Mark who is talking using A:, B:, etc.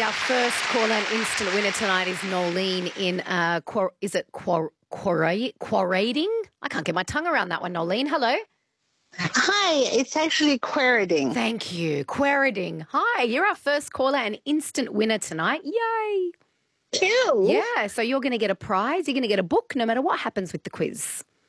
A: our first caller and instant winner tonight is Nolene in, Quarrading? I can't get my tongue around that one, Nolene. Hello.
B: Hi, it's actually Quarrading.
A: Thank you. Quarrading. Hi, you're our first caller and instant winner tonight. Yay.
B: Cool.
A: Yeah, so you're going to get a prize. You're going to get a book no matter what happens with the quiz.